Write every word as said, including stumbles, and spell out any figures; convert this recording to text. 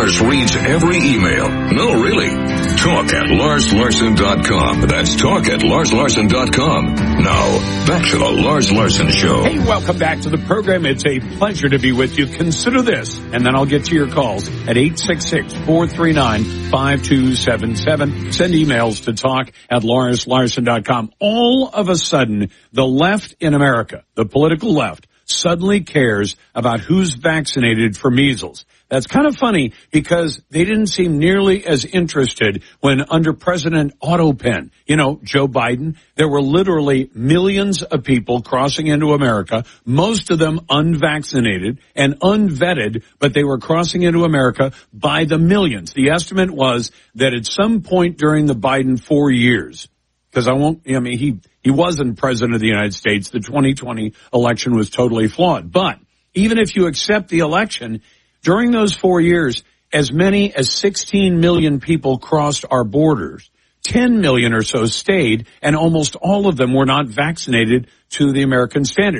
Lars reads every email. No, really. Talk at Lars Larson dot com. That's talk at Lars Larson dot com. Now, back to the Lars Larson Show. Hey, welcome back to the program. It's a pleasure to be with you. Consider this, and then I'll get to your calls at eight six six, four three nine, five two seven seven. Send emails to talk at Lars Larson dot com. All of a sudden, the left in America, the political left, suddenly cares about who's vaccinated for measles. That's kind of funny because they didn't seem nearly as interested when under President Otto Penn, you know, Joe Biden, there were literally millions of people crossing into America, most of them unvaccinated and unvetted, but they were crossing into America by the millions. The estimate was that at some point during the Biden four years, because I won't, I mean, he, he wasn't president of the United States. The twenty twenty election was totally flawed. But even if you accept the election, during those four years, as many as sixteen million people crossed our borders. ten million or so stayed, and almost all of them were not vaccinated to the American standard.